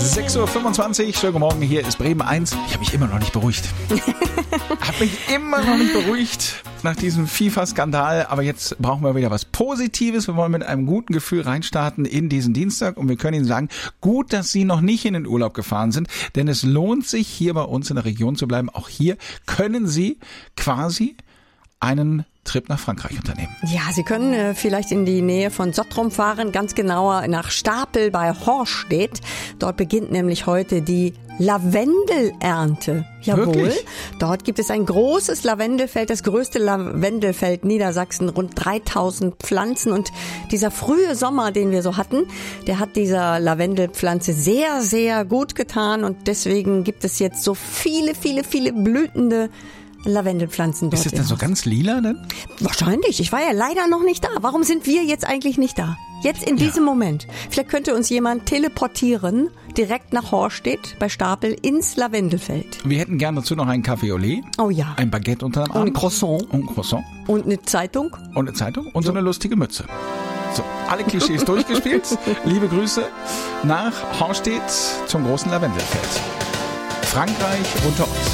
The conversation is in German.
6.25 Uhr, schönen guten Morgen, hier ist Bremen 1. Ich habe mich immer noch nicht beruhigt. Nach diesem FIFA-Skandal. Aber jetzt brauchen wir wieder was Positives. Wir wollen mit einem guten Gefühl reinstarten in diesen Dienstag. Und wir können Ihnen sagen, gut, dass Sie noch nicht in den Urlaub gefahren sind. Denn es lohnt sich, hier bei uns in der Region zu bleiben. Auch hier können Sie quasi einen Trip nach Frankreich unternehmen. Ja, Sie können vielleicht in die Nähe von Sottrum fahren, ganz genauer nach Stapel bei Horstedt. Dort beginnt nämlich heute die Lavendelernte. Jawohl. Wirklich? Dort gibt es ein großes Lavendelfeld, das größte Lavendelfeld Niedersachsen, rund 3000 Pflanzen. Und dieser frühe Sommer, den wir so hatten, der hat dieser Lavendelpflanze sehr, sehr gut getan. Und deswegen gibt es jetzt so viele blütende Lavendelpflanzen dort. Ist es denn so ganz lila denn? Wahrscheinlich. Ich war ja leider noch nicht da. Warum sind wir jetzt eigentlich nicht da? Jetzt in diesem Moment. Vielleicht könnte uns jemand teleportieren, direkt nach Horstedt bei Stapel ins Lavendelfeld. Wir hätten gerne dazu noch einen Café au lait. Oh ja. Ein Baguette unter dem Arm. Und ein Croissant. Und ein Croissant. Und eine Zeitung. Und eine Zeitung. Und so eine lustige Mütze. So, alle Klischees durchgespielt. Liebe Grüße nach Horstedt zum großen Lavendelfeld. Frankreich unter uns.